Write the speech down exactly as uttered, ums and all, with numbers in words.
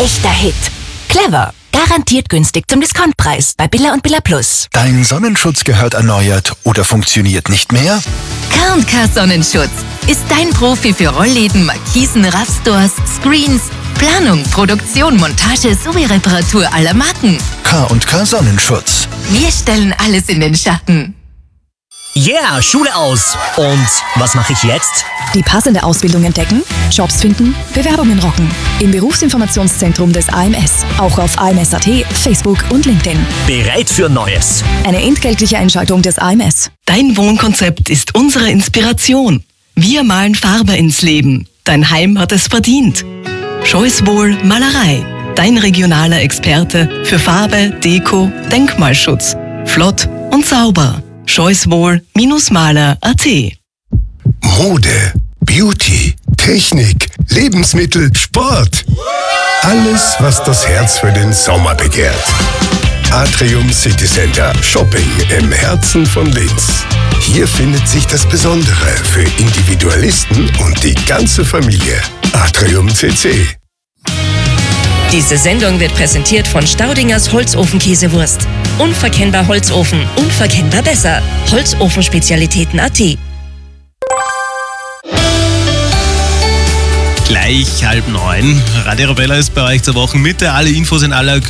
echter Hit. Clever. Garantiert günstig zum Discountpreis bei Billa und Billa Plus. Dein Sonnenschutz gehört erneuert oder funktioniert nicht mehr? K und K Sonnenschutz ist dein Profi für Rollläden, Markisen, Raffstores, Screens, Planung, Produktion, Montage sowie Reparatur aller Marken. K und K Sonnenschutz. Wir stellen alles in den Schatten. Yeah, Schule aus. Und was mache ich jetzt? Die passende Ausbildung entdecken, Jobs finden, Bewerbungen rocken. Im Berufsinformationszentrum des A M S. Auch auf A M S Punkt A T, Facebook und LinkedIn. Bereit für Neues. Eine entgeltliche Einschaltung des A M S. Dein Wohnkonzept ist unsere Inspiration. Wir malen Farbe ins Leben. Dein Heim hat es verdient. Scheuswohl Malerei. Dein regionaler Experte für Farbe, Deko, Denkmalschutz. Flott und sauber. Scheuswohl-Maler Punkt A T. Mode, Beauty, Technik, Lebensmittel, Sport. Alles, was das Herz für den Sommer begehrt. Atrium City Center. Shopping im Herzen von Linz. Hier findet sich das Besondere für Individualisten und die ganze Familie. Atrium C C. Diese Sendung wird präsentiert von Staudingers Holzofen-Käsewurst. Unverkennbar Holzofen, unverkennbar besser. Holzofenspezialitäten Punkt A T. Gleich halb neun. Radio Arabella ist bei euch zur Wochenmitte. Alle Infos in aller